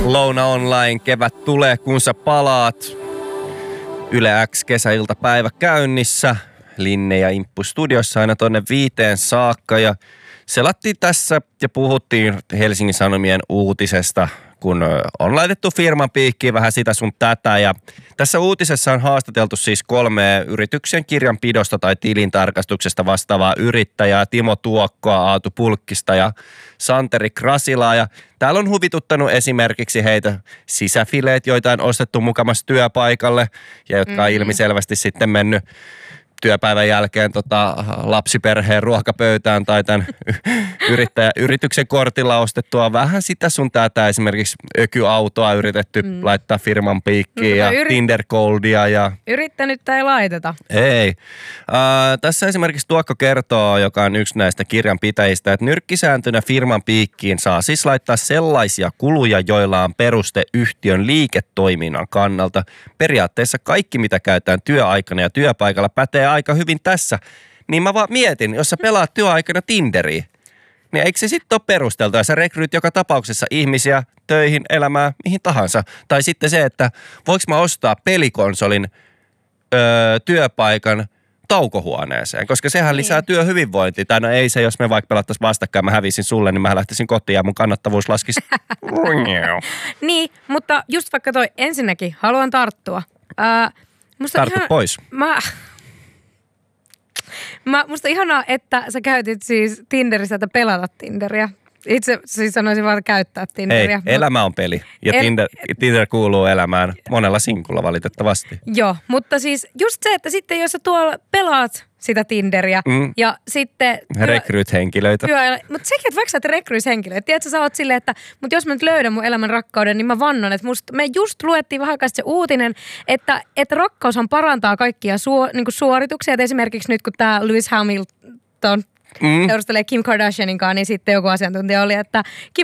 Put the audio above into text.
Louna Online, kevät tulee, kun sä palaat. Yle X kesäiltapäivä käynnissä. Linne ja Imppu studiossa aina tonne 5 saakka. Ja selattiin tässä ja puhuttiin Helsingin Sanomien uutisesta, kun on laitettu firman piikkiin vähän sitä sun tätä. Ja tässä uutisessa on haastateltu siis 3 yrityksen kirjanpidosta tai tilintarkastuksesta vastaavaa yrittäjää. Timo Tuokkoa, Aatu Pulkkista ja Santeri Krasilaa. Ja täällä on huvituttanut esimerkiksi heitä sisäfileet, joita on ostettu mukamassa työpaikalle ja jotka on ilmiselvästi sitten mennyt työpäivän jälkeen lapsiperheen ruokapöytään tai tämän yrityksen kortilla ostettua vähän sitä sun tätä, esimerkiksi ökyautoa yritetty laittaa firman piikkiin ja Tinder Goldia ja... Yrittänyt tai laiteta. Ei. Tässä esimerkiksi Tuokko kertoo, joka on yksi näistä kirjanpitäjistä, että nyrkkisääntönä firman piikkiin saa siis laittaa sellaisia kuluja, joilla on peruste yhtiön liiketoiminnan kannalta. Periaatteessa kaikki, mitä käytetään työaikana ja työpaikalla, pätee aika hyvin tässä. Niin mä vaan mietin, jos sä pelaat työaikana Tinderiä, niin eikö se sitten ole perusteltua? Ja sä rekryt joka tapauksessa ihmisiä töihin, elämään, mihin tahansa. Tai sitten se, että voiko mä ostaa pelikonsolin työpaikan taukohuoneeseen, koska sehän lisää työhyvinvointia. Tai no ei se, jos me vaikka pelattaisiin vastakkain, mä hävisin sulle, niin mä lähtisin kotiin ja mun kannattavuus laskisi. Niin, mutta just vaikka toi ensinnäkin haluan tarttua. Tartu pois. Musta ihanaa, että sä käytit siis Tinderissä, että pelata Tinderiä. Itse siis sanoisin vaan käyttää Tinderiä. Ei, elämä on peli ja Tinder kuuluu elämään monella sinkulla valitettavasti. Joo, mutta siis just se, että sitten jos sä tuolla pelaat sitä Tinderiä ja sitten... Rekryt henkilöitä. Mutta sekin, että vaikka sä et rekryis henkilöitä. Tiedätkö, sä oot silleen, että jos mä nyt löydän mun elämän rakkauden, niin mä vannon, että me just luettiin vähän aikaa se uutinen, että rakkaushan parantaa kaikkia niinku suorituksia. Et esimerkiksi nyt kun tää Lewis Hamilton seurustelee Kim Kardashianin kanssa, niin sitten joku asiantuntija oli, että Kim